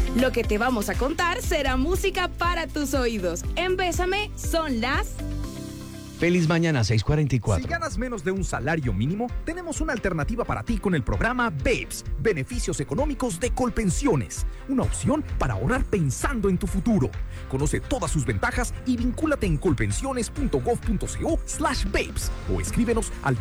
Lo que te vamos a contar será música para tus oídos. En Bésame son las... Feliz mañana, 6:44. Si ganas menos de un salario mínimo, tenemos una alternativa para ti con el programa BEPS, Beneficios Económicos de Colpensiones. Una opción para ahorrar pensando en tu futuro. Conoce todas sus ventajas y vincúlate en colpensiones.gov.co/BEPS o escríbenos al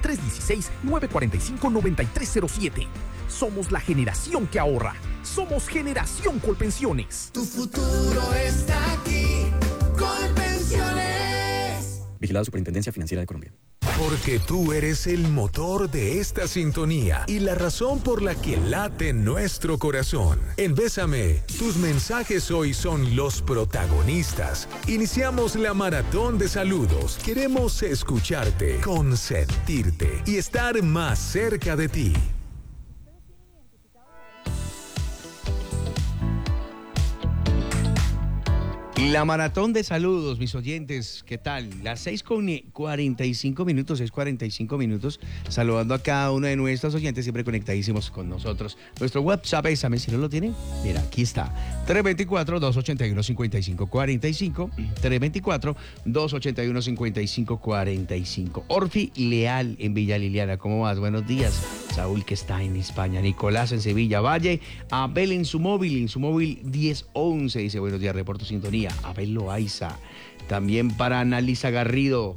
316-945-9307. Somos la generación que ahorra. Somos Generación Colpensiones. Tu futuro está aquí. Colpensiones. Vigilado Superintendencia Financiera de Colombia. Porque tú eres el motor de esta sintonía y la razón por la que late nuestro corazón. En Bésame, tus mensajes hoy son los protagonistas. Iniciamos la maratón de saludos. Queremos escucharte, consentirte y estar más cerca de ti. La maratón de saludos, mis oyentes, ¿qué tal? Las 6:45 minutos, 6:45 minutos, saludando a cada uno de nuestros oyentes, siempre conectadísimos con nosotros. Nuestro WhatsApp, Bésame, si no lo tienen, mira, aquí está, 324-281-5545, 324-281-5545. Orfi Leal en Villa Liliana, ¿cómo vas? Buenos días. Saúl, que está en España, Nicolás en Sevilla, Valle, Abel en su móvil 1011, dice buenos días, reporto sintonía, Abel Loaiza, también para Analisa Garrido,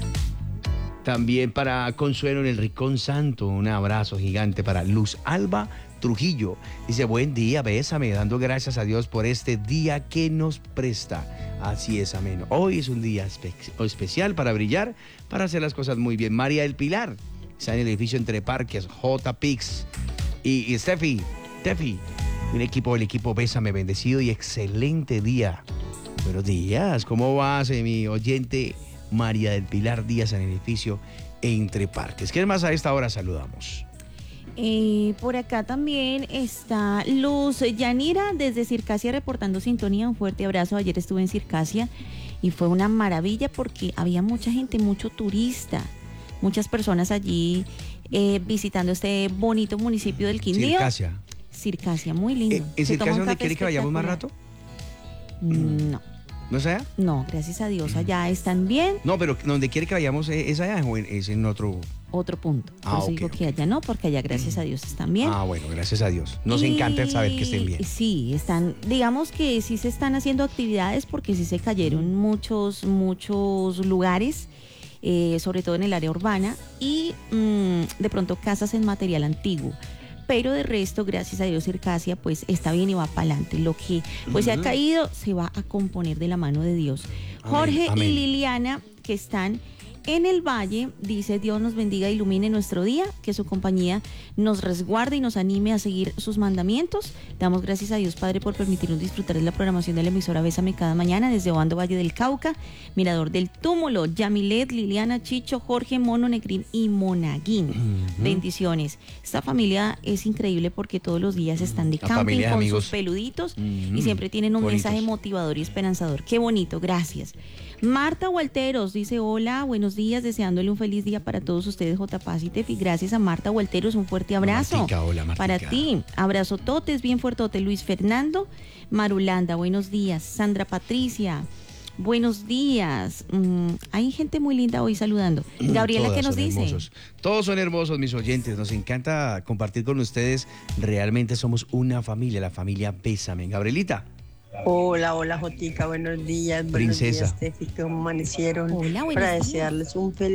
también para Consuelo en el Rincón Santo, un abrazo gigante para Luz Alba Trujillo, dice buen día, bésame, dando gracias a Dios por este día que nos presta. Así es, amén. Hoy es un día especial para brillar, para hacer las cosas muy bien. María del Pilar está en el edificio Entre Parques, J-Pix y Steffi, el equipo Bésame, bendecido y excelente día. Buenos días, ¿cómo vas, mi oyente María del Pilar Díaz en el edificio Entre Parques? ¿Quién más a esta hora saludamos? Por acá también está Luz Yanira desde Circasia reportando sintonía, un fuerte abrazo. Ayer estuve en Circasia y fue una maravilla porque había mucha gente, mucho turista, muchas personas allí visitando este bonito municipio del Quindío. Circasia, muy lindo. ¿En Circasia donde quiere que vayamos más rato? No. ¿No es allá? No, gracias a Dios, allá están bien. No, pero donde quiere que vayamos es allá o es en otro punto. Por eso digo que allá no, porque allá gracias a Dios están bien. Bueno, gracias a Dios. Nos encanta saber que estén bien. Sí, están, digamos que sí se están haciendo actividades porque sí se cayeron muchos lugares, sobre todo en el área urbana y de pronto casas en material antiguo. Pero de resto, gracias a Dios, Circasia pues está bien y va para adelante. Lo que pues se ha caído se va a componer de la mano de Dios. Jorge y Liliana, que están en el Valle, dice Dios nos bendiga e ilumine nuestro día, que su compañía nos resguarde y nos anime a seguir sus mandamientos. Damos gracias a Dios Padre por permitirnos disfrutar de la programación de la emisora Bésame cada mañana desde Obando Valle del Cauca, Mirador del Túmulo, Yamilet, Liliana, Chicho, Jorge, Mono, Negrín y Monaguín. Bendiciones. Esta familia es increíble porque todos los días están de camping con sus peluditos y siempre tienen un mensaje motivador y esperanzador. Qué bonito, gracias. Marta Walteros dice hola, buenos días, deseándole un feliz día para todos ustedes, J. Paz y Tefi. Gracias a Marta Walteros, un fuerte abrazo. Hola, Martica. Para ti, abrazo totes, bien fuertote. Luis Fernando Marulanda, buenos días. Sandra Patricia, buenos días. Hay gente muy linda hoy saludando. Gabriela, ¿qué nos dice? Hermosos. Todos son hermosos, mis oyentes. Nos encanta compartir con ustedes. Realmente somos una familia, la familia Bésame. Gabrielita. Hola, Jotica, buenos días. Princesa. Buenos días, Tefi, ¿cómo amanecieron? Hola, buenos Para días. desearles un feliz